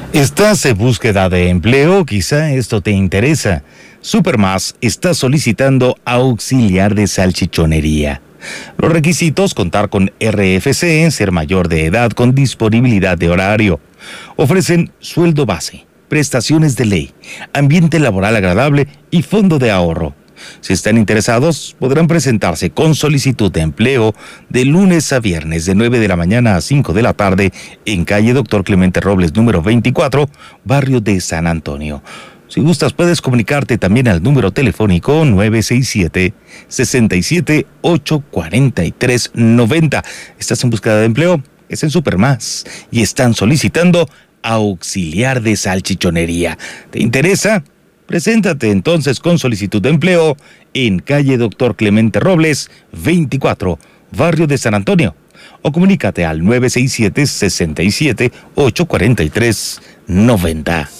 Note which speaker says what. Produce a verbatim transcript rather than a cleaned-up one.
Speaker 1: ¿Estás en búsqueda de empleo? Quizá esto te interesa. Supermás está solicitando auxiliar de salchichonería. Los requisitos: contar con R F C, ser mayor de edad con disponibilidad de horario. Ofrecen sueldo base, prestaciones de ley, ambiente laboral agradable y fondo de ahorro. Si están interesados, podrán presentarse con solicitud de empleo de lunes a viernes de nueve de la mañana a cinco de la tarde en calle Doctor Clemente Robles número veinticuatro, barrio de San Antonio. Si gustas, puedes comunicarte también al número telefónico nueve seis siete, seis siete ocho, cuatro tres nueve cero. ¿Estás en búsqueda de empleo? Es en Supermás y están solicitando auxiliar de salchichonería. ¿Te interesa? Preséntate entonces con solicitud de empleo en calle Doctor Clemente Robles veinticuatro, barrio de San Antonio. O comunícate al nueve seis siete, seis siete ocho, cuatro tres nueve cero.